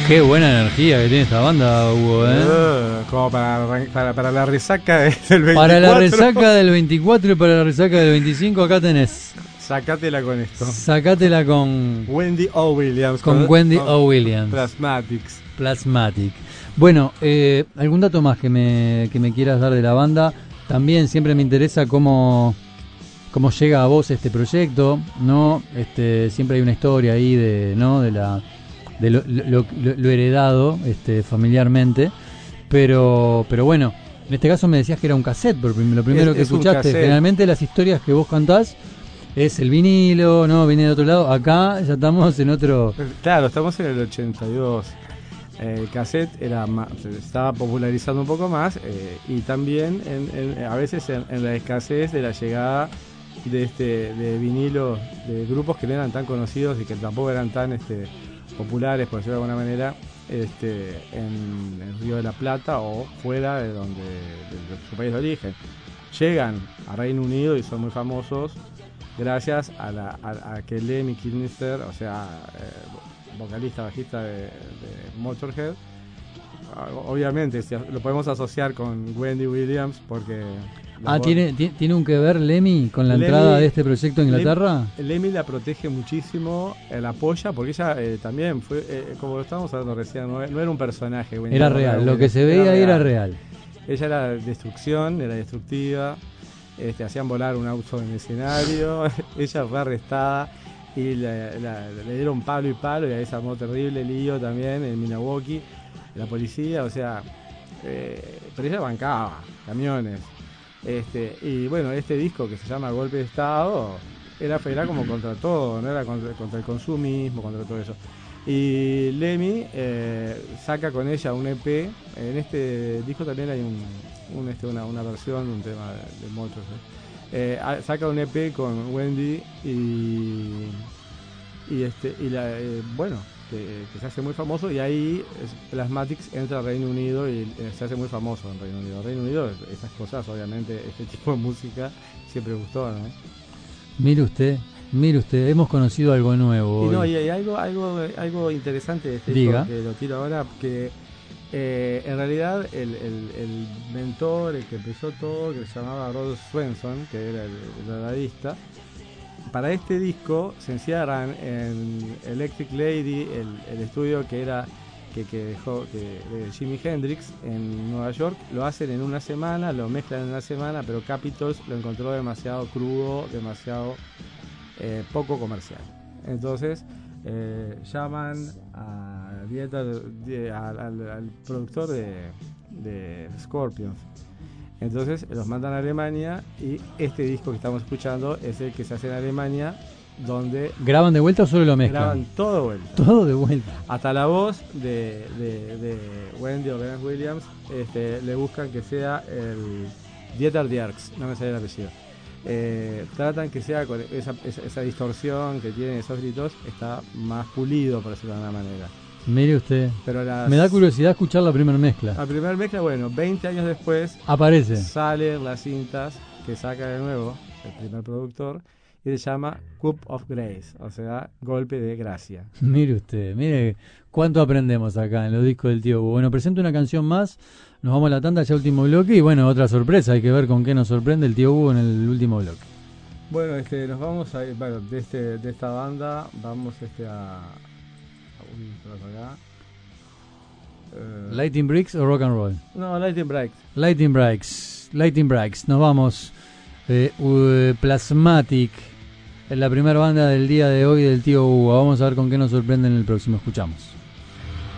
Qué buena energía que tiene esta banda, Hugo, como para la resaca del 24. Para la resaca del 24 y para la resaca del 25, acá tenés. Sacátela con esto. Sacátela con Wendy O. Williams. Con Wendy O. Williams. Plasmatic. Bueno, algún dato más que me quieras dar de la banda. También siempre me interesa cómo llega a vos este proyecto, ¿no? Siempre hay una historia ahí de lo heredado familiarmente, pero bueno, en este caso me decías que era un cassette, lo primero que escuchaste. Generalmente las historias que vos contás es el vinilo, ¿no? Viene de otro lado. Acá ya estamos en otro. Claro, estamos en el 82. El cassette se estaba popularizando un poco más, y también a veces en la escasez de la llegada de vinilo de grupos que no eran tan conocidos y que tampoco eran tan populares, por decirlo de alguna manera, en el Río de la Plata o fuera de su país de origen. Llegan a Reino Unido y son muy famosos gracias a que Lemmy Kilmister, o sea, vocalista, bajista de Motorhead, obviamente lo podemos asociar con Wendy Williams porque... ¿Tiene un que ver Lemmy con la entrada de este proyecto a Inglaterra? Lemmy la protege muchísimo, la apoya, porque ella también fue, como lo estábamos hablando recién, no era un personaje. Era real, lo que se veía ahí era real. Ella era destrucción, era destructiva, hacían volar un auto en el escenario, ella fue arrestada y le dieron palo y palo, y ahí se armó terrible lío también en Milwaukee, la policía, o sea, pero ella bancaba camiones. Y bueno, este disco que se llama Golpe de Estado era como contra todo, no era contra el consumismo, contra todo eso. Y Lemmy saca con ella un EP. En este disco también hay una versión de un tema de Motorhead. Saca un EP con Wendy bueno, que se hace muy famoso, y ahí Plasmatics entra al Reino Unido y se hace muy famoso en Reino Unido. Reino Unido, esas cosas, obviamente, este tipo de música siempre gustó, ¿no? Mire usted, hemos conocido algo nuevo. Y hay algo interesante de este Diga. disco, que lo tiro ahora, que en realidad el mentor, el que empezó todo, que se llamaba Rod Swenson, que era el baladista, para este disco se encierran en Electric Lady, el estudio que dejó de Jimi Hendrix en Nueva York. Lo hacen en una semana, lo mezclan en una semana, pero Capitol lo encontró demasiado crudo, demasiado poco comercial. Entonces llaman al productor de Scorpions. Entonces los mandan a Alemania, y este disco que estamos escuchando es el que se hace en Alemania, donde... ¿Graban de vuelta o solo lo mezclan? Graban todo de vuelta. Todo de vuelta. Hasta la voz de Wendy o Venus Williams le buscan que sea el Dieter Dierks, no me sale el apellido. Tratan que sea con esa distorsión que tienen esos gritos, está más pulido, por decirlo de alguna manera. Mire usted, me da curiosidad escuchar la primera mezcla. La primera mezcla, bueno, 20 años después aparece. Salen las cintas que saca de nuevo el primer productor, y se llama Cup of Grace, o sea, golpe de gracia. Mire usted, mire cuánto aprendemos acá en los discos del tío Hugo. Bueno, presento una canción más, nos vamos a la tanda, ya último bloque, y bueno, otra sorpresa, hay que ver con qué nos sorprende el tío Hugo en el último bloque. Bueno, nos vamos a ir, bueno, de esta banda, vamos a Lighting Bricks o Rock and Roll. No, Lighting Bricks. Lighting Bricks. Nos vamos. Plasmatic, la primera banda del día de hoy del tío Hugo. Vamos a ver con qué nos sorprende en el próximo. Escuchamos.